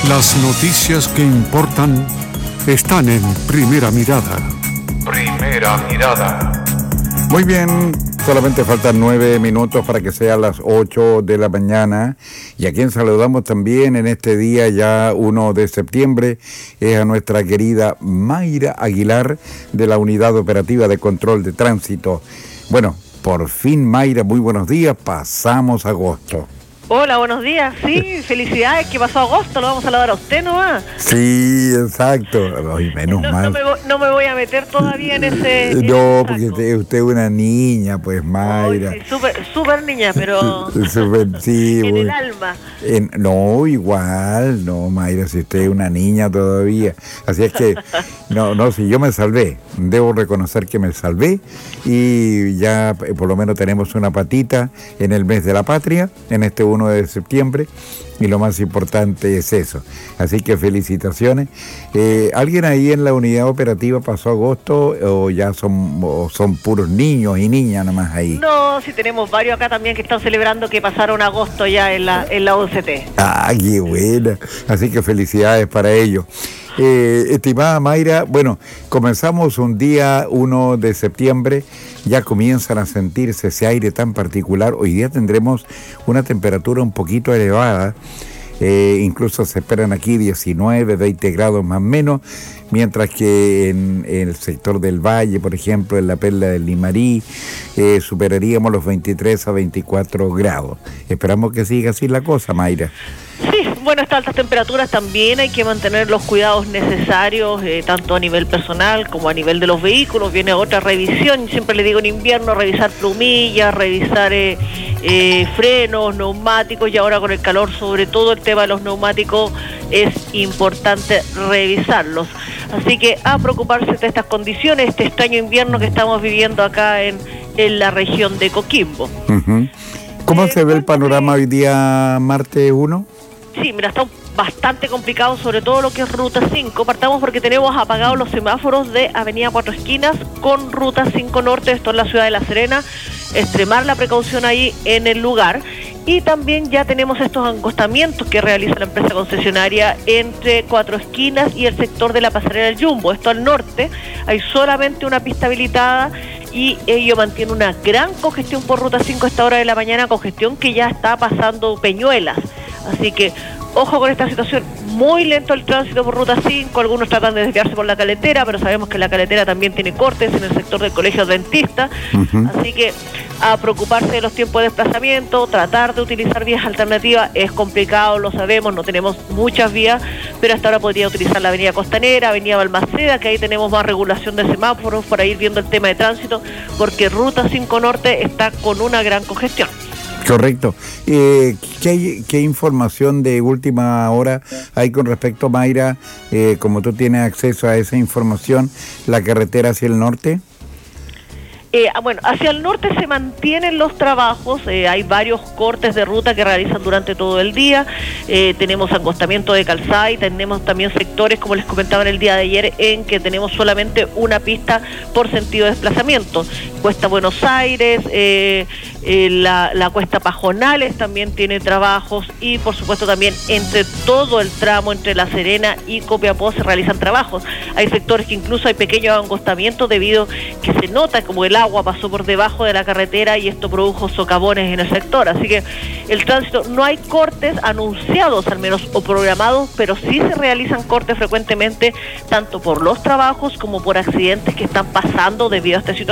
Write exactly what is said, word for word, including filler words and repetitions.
Las noticias que importan están en Primera Mirada. Primera Mirada. Muy bien, solamente faltan nueve minutos para que sean las ocho de la mañana. Y a quien saludamos también en este día, ya uno de septiembre, es a nuestra querida Mayra Aguilar de la Unidad Operativa de Control de Tránsito. Bueno, por fin, Mayra, muy buenos días, pasamos agosto. Hola, buenos días. Sí, felicidades, que pasó agosto, lo vamos a saludar a usted nomás. Sí, exacto. Ay, menos no, mal. No me, voy, no me voy a meter todavía en ese... En no, ese porque usted, usted es una niña, pues, Mayra. Ay, sí, súper, súper niña, pero... Super, sí, en bueno. el alma. En, no, igual, no, Mayra, si usted es una niña todavía. Así es que, no, no, si yo me salvé, debo reconocer que me salvé y ya por lo menos tenemos una patita en el mes de la patria, en este uno de septiembre, y lo más importante es eso. Así que felicitaciones. Eh, ¿Alguien ahí en la unidad operativa pasó agosto o ya son, o son puros niños y niñas nomás ahí? No, sí tenemos varios acá también que están celebrando que pasaron agosto ya en la, en la O C T. Ah, qué buena. Así que felicidades para ellos. Eh, estimada Mayra, bueno, comenzamos un día uno de septiembre, ya comienzan a sentirse ese aire tan particular. Hoy día tendremos una temperatura un poquito elevada, eh, incluso se esperan aquí diecinueve, veinte grados más o menos, mientras que en, en el sector del Valle, por ejemplo, en la Perla del Limarí, eh, superaríamos los veintitrés a veinticuatro grados. Esperamos que siga así la cosa, Mayra. Sí, bueno, estas altas temperaturas también hay que mantener los cuidados necesarios, eh, tanto a nivel personal como a nivel de los vehículos. Viene otra revisión, siempre le digo en invierno, revisar plumillas, revisar eh, eh, frenos, neumáticos, y ahora con el calor, sobre todo el tema de los neumáticos, es importante revisarlos. Así que a preocuparse de estas condiciones, este extraño invierno que estamos viviendo acá en, en la región de Coquimbo. Uh-huh. ¿Cómo eh, se ve el panorama hoy día, martes uno? Sí, mira, está bastante complicado, sobre todo lo que es Ruta cinco. Partamos porque tenemos apagados los semáforos de Avenida Cuatro Esquinas con Ruta cinco Norte, esto en la ciudad de La Serena. Extremar la precaución ahí en el lugar. Y también ya tenemos estos acostamientos que realiza la empresa concesionaria entre Cuatro Esquinas y el sector de la Pasarela del Jumbo. Esto al norte, hay solamente una pista habilitada y ello mantiene una gran congestión por Ruta cinco a esta hora de la mañana, congestión que ya está pasando Peñuelas. Así que ojo con esta situación, muy lento el tránsito por Ruta cinco, algunos tratan de desviarse por la Caletera, pero sabemos que la Caletera también tiene cortes en el sector del Colegio Adventista, uh-huh. Así que a preocuparse de los tiempos de desplazamiento, tratar de utilizar vías alternativas, es complicado, lo sabemos, no tenemos muchas vías, pero hasta ahora podría utilizar la Avenida Costanera, Avenida Balmaceda, que ahí tenemos más regulación de semáforos para ir viendo el tema de tránsito, porque Ruta cinco Norte está con una gran congestión. Correcto. Eh, ¿qué, hay, ¿Qué información de última hora hay con respecto, Mayra, eh, como tú tienes acceso a esa información, la carretera hacia el norte? Eh, bueno, hacia el norte se mantienen los trabajos, eh, hay varios cortes de ruta que realizan durante todo el día, eh, tenemos acostamiento de calzada y tenemos también sectores, como les comentaba en el día de ayer, en que tenemos solamente una pista por sentido de desplazamiento. Cuesta Buenos Aires, eh, eh, la, la Cuesta Pajonales también tiene trabajos y por supuesto también entre todo el tramo entre La Serena y Copiapó se realizan trabajos. Hay sectores que incluso hay pequeños acostamientos debido que se nota como el agua pasó por debajo de la carretera y esto produjo socavones en el sector. Así que el tránsito, no hay cortes anunciados al menos o programados, pero sí se realizan cortes frecuentemente tanto por los trabajos como por accidentes que están pasando debido a esta situación.